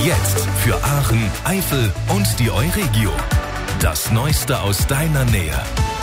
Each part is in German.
Jetzt für Aachen, Eifel und die Euregio. Das Neueste aus deiner Nähe.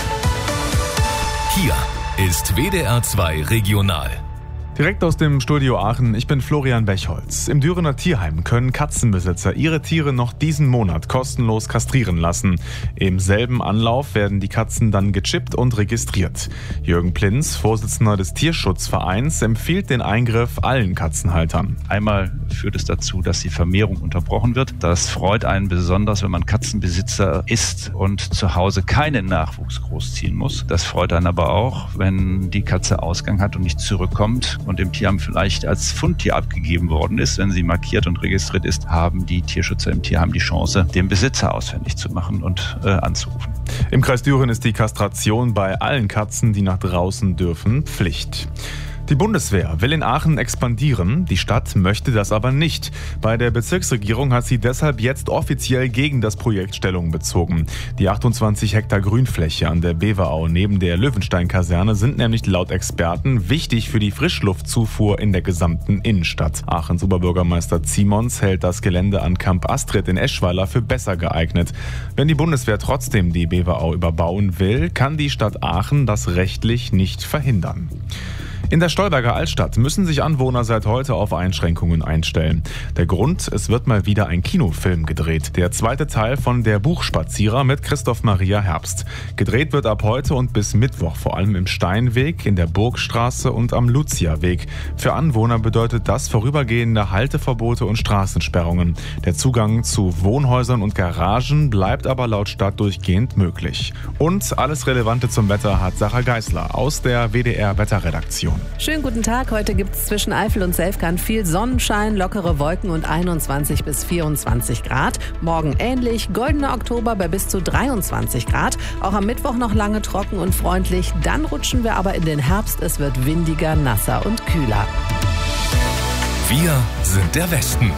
Hier ist WDR 2 Regional. Direkt aus dem Studio Aachen, ich bin Florian Bechholz. Im Dürener Tierheim können Katzenbesitzer ihre Tiere noch diesen Monat kostenlos kastrieren lassen. Im selben Anlauf werden die Katzen dann gechippt und registriert. Jürgen Plinz, Vorsitzender des Tierschutzvereins, empfiehlt den Eingriff allen Katzenhaltern. Einmal führt es dazu, dass die Vermehrung unterbrochen wird. Das freut einen besonders, wenn man Katzenbesitzer ist und zu Hause keinen Nachwuchs großziehen muss. Das freut einen aber auch, wenn die Katze Ausgang hat und nicht zurückkommt und im Tierheim vielleicht als Fundtier abgegeben worden ist. Wenn sie markiert und registriert ist, haben die Tierschützer im Tierheim die Chance, den Besitzer ausfindig zu machen und anzurufen. Im Kreis Düren ist die Kastration bei allen Katzen, die nach draußen dürfen, Pflicht. Die Bundeswehr will in Aachen expandieren, die Stadt möchte das aber nicht. Bei der Bezirksregierung hat sie deshalb jetzt offiziell gegen das Projekt Stellung bezogen. Die 28 Hektar Grünfläche an der Beverau neben der Löwenstein-Kaserne sind nämlich laut Experten wichtig für die Frischluftzufuhr in der gesamten Innenstadt. Aachens Oberbürgermeister Ziemons hält das Gelände an Camp Astrid in Eschweiler für besser geeignet. Wenn die Bundeswehr trotzdem die Beverau überbauen will, kann die Stadt Aachen das rechtlich nicht verhindern. In der Stolberger Altstadt müssen sich Anwohner seit heute auf Einschränkungen einstellen. Der Grund, es wird mal wieder ein Kinofilm gedreht. Der zweite Teil von Der Buchspazierer mit Christoph Maria Herbst. Gedreht wird ab heute und bis Mittwoch vor allem im Steinweg, in der Burgstraße und am Luziaweg. Für Anwohner bedeutet das vorübergehende Halteverbote und Straßensperrungen. Der Zugang zu Wohnhäusern und Garagen bleibt aber laut Stadt durchgehend möglich. Und alles Relevante zum Wetter hat Sarah Geisler aus der WDR-Wetterredaktion. Schönen guten Tag. Heute gibt es zwischen Eifel und Selfkant viel Sonnenschein, lockere Wolken und 21 bis 24 Grad. Morgen ähnlich, goldener Oktober bei bis zu 23 Grad. Auch am Mittwoch noch lange trocken und freundlich. Dann rutschen wir aber in den Herbst. Es wird windiger, nasser und kühler. Wir sind der Westen.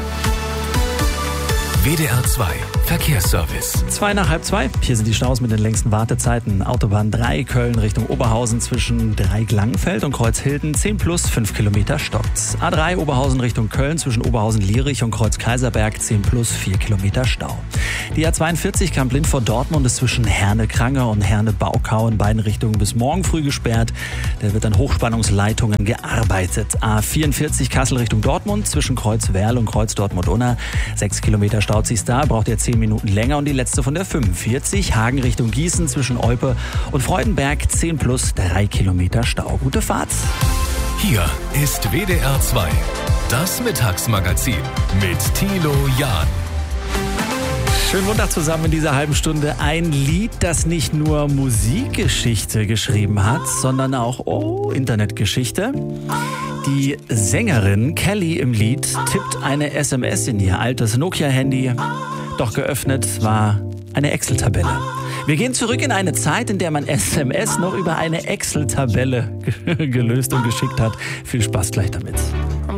WDR 2 Verkehrsservice. 2:30. Hier sind die Staus mit den längsten Wartezeiten. Autobahn 3 Köln Richtung Oberhausen zwischen Dreieck-Langenfeld und Kreuzhilden 10 plus 5 Kilometer stockt. A3 Oberhausen Richtung Köln zwischen Oberhausen-Lierich und Kreuz-Kaiserberg 10 plus 4 Kilometer Stau. Die A42 Kamp-Lindfort-Dortmund ist zwischen Herne-Krange und Herne-Baukau in beiden Richtungen bis morgen früh gesperrt. Da wird an Hochspannungsleitungen gearbeitet. A44 Kassel Richtung Dortmund zwischen Kreuz-Werl und Kreuz-Dortmund-Unna. 6 Kilometer staut sich's da, braucht ihr 10 Minuten länger. Und die letzte von der 45 Hagen Richtung Gießen zwischen Eupe und Freudenberg 10 plus 3 Kilometer Stau. Gute Fahrt. Hier ist WDR 2, das Mittagsmagazin mit Thilo Jahn. Schönen Montag zusammen in dieser halben Stunde. Ein Lied, das nicht nur Musikgeschichte geschrieben hat, sondern auch Internetgeschichte. Die Sängerin Kelly im Lied tippt eine SMS in ihr altes Nokia-Handy. Doch geöffnet war eine Excel-Tabelle. Wir gehen zurück in eine Zeit, in der man SMS noch über eine Excel-Tabelle gelöst und geschickt hat. Viel Spaß gleich damit.